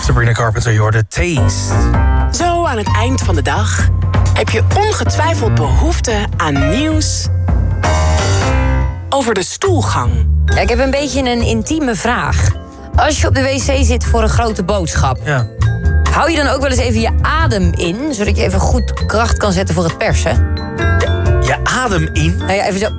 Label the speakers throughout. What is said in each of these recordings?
Speaker 1: Sabrina Carpenter, je hoorde Taste.
Speaker 2: Zo aan het eind van de dag heb je ongetwijfeld behoefte aan nieuws over de stoelgang.
Speaker 3: Ja, ik heb een beetje een intieme vraag. Als je op de wc zit voor een grote boodschap...
Speaker 1: Ja.
Speaker 3: hou je dan ook wel eens even je adem in... zodat je even goed kracht kan zetten voor het persen?
Speaker 1: Je adem in?
Speaker 3: Nou ja, even zo...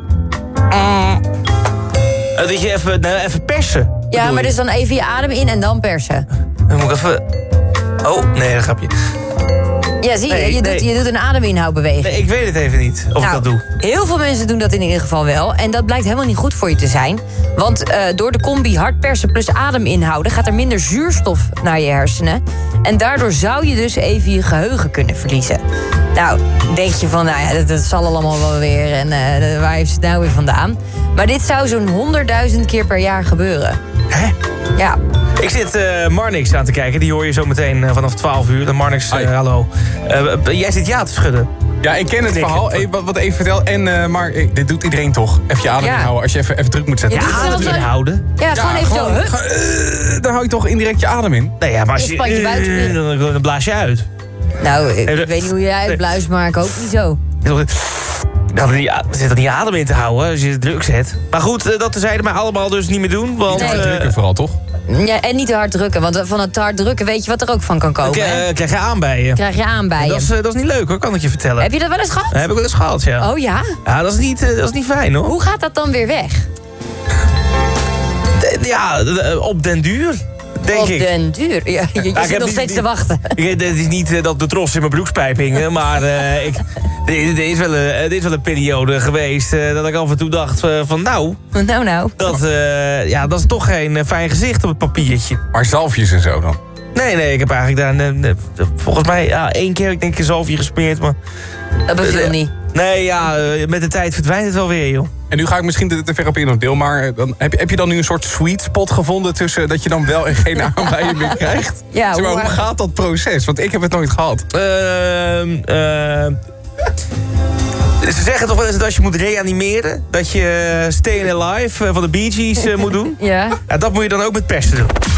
Speaker 1: Dat je even persen.
Speaker 3: Ja, maar dus dan even je adem in en dan persen.
Speaker 1: Dan moet ik even... Oh, nee, dat grapje.
Speaker 3: Ja, zie je,
Speaker 1: Nee,
Speaker 3: je doet een ademinhoudbeweging.
Speaker 1: Nee, ik weet het even niet of ik dat doe.
Speaker 3: Heel veel mensen doen dat in ieder geval wel. En dat blijkt helemaal niet goed voor je te zijn. Want door de combi hard persen plus adem inhouden... gaat er minder zuurstof naar je hersenen. En daardoor zou je dus even je geheugen kunnen verliezen. Nou, denk je van, nou ja, dat zal allemaal wel weer. En waar heeft ze het nou weer vandaan? Maar dit zou zo'n 100.000 keer per jaar gebeuren.
Speaker 1: Hè?
Speaker 3: Ja.
Speaker 1: Ik zit Marnix aan te kijken. Die hoor je zo meteen vanaf 12 uur. Marnix, hallo. Jij zit ja te schudden.
Speaker 4: Ja, ik ken het verhaal. Wat even vertel. En, maar dit doet iedereen toch. Even je adem inhouden als je even druk moet zetten.
Speaker 1: Ja, adem inhouden?
Speaker 3: Ja, gewoon even zo.
Speaker 4: Dan hou je toch indirect je adem in?
Speaker 1: Nee, ja, maar als
Speaker 3: Span je buikspieren.
Speaker 1: dan blaas je uit.
Speaker 3: Nou, ik weet niet hoe jij uitbluist, maar ik hoop niet zo.
Speaker 1: Er zit er niet adem in te houden als je het druk zet. Maar goed, dat zeiden mij allemaal dus niet meer doen. Want,
Speaker 4: Niet hard drukken vooral, toch?
Speaker 3: Ja, en niet te hard drukken, want van het te hard drukken weet je wat er ook van kan komen.
Speaker 1: Krijg je aanbijen.
Speaker 3: Krijg je aanbijen.
Speaker 1: Dat is niet leuk hoor, kan ik je vertellen.
Speaker 3: Heb je dat wel eens gehad?
Speaker 1: Dat heb ik wel eens gehad, ja.
Speaker 3: Oh ja?
Speaker 1: Ja, dat is niet fijn hoor.
Speaker 3: Hoe gaat dat dan weer weg?
Speaker 1: Ja, op den duur. Denk
Speaker 3: op
Speaker 1: ik.
Speaker 3: den duur. Ja, je zit nog steeds te wachten.
Speaker 1: Het is niet dat de tros in mijn broekspijp hing, maar er is wel een periode geweest dat ik af en toe dacht van nou. Dat is toch geen fijn gezicht op het papiertje.
Speaker 4: Maar zalfjes en zo dan?
Speaker 1: Nee, ik heb eigenlijk daar volgens mij 1 keer ik denk een zalfje gesmeerd, maar...
Speaker 3: Dat beviel niet.
Speaker 1: Nee, met de tijd verdwijnt het wel weer, joh.
Speaker 4: En nu ga ik misschien te ver op in of deel, maar dan, heb je dan nu een soort sweet spot gevonden tussen dat je dan wel en geen aanbijen meer krijgt?
Speaker 3: Ja,
Speaker 4: zeg maar, hoe gaat dat proces? Want ik heb het nooit gehad.
Speaker 1: Ze zeggen toch wel eens dat als je moet reanimeren, dat je Stayin' Alive van de Bee Gees moet doen?
Speaker 3: Ja.
Speaker 1: Dat moet je dan ook met persen doen.